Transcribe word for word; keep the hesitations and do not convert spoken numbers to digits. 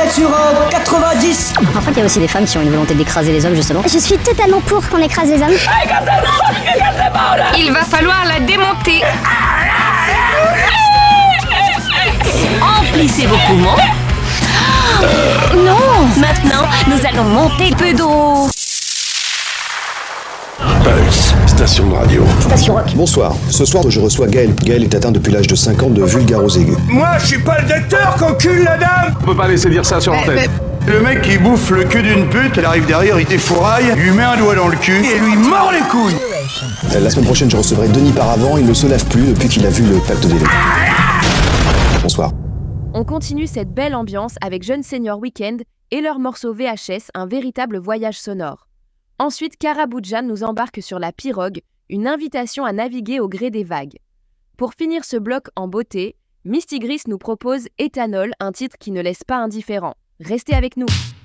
êtes sur euh, quatre-vingt-dix. Parfois, il y a aussi des femmes qui ont une volonté d'écraser les hommes, justement. Je suis totalement pour qu'on écrase les hommes. Il va falloir la démonter. Emplissez vos poumons. Oh, non. Maintenant, nous allons monter peu d'eau. Pulse, station de radio. Station rock. Bonsoir. Ce soir, je reçois Gaël. Gaël est atteint depuis l'âge de cinq ans de vulgarose aiguë. Moi, je suis pas le docteur qu'encule la dame. On peut pas laisser dire ça sur l'antenne. Le mec qui bouffe le cul d'une pute, elle arrive derrière, il défouraille, lui met un doigt dans le cul et lui mord les couilles. La semaine prochaine, je recevrai Denis Paravant. Il ne se lève plus depuis qu'il a vu le pacte des loups. Bonsoir. On continue cette belle ambiance avec Jeune Senior Weekend et leur morceau V H S, un véritable voyage sonore. Ensuite, Karaboudjan nous embarque sur la pirogue, une invitation à naviguer au gré des vagues. Pour finir ce bloc en beauté, Misty Gris nous propose Éthanol, un titre qui ne laisse pas indifférent. Restez avec nous.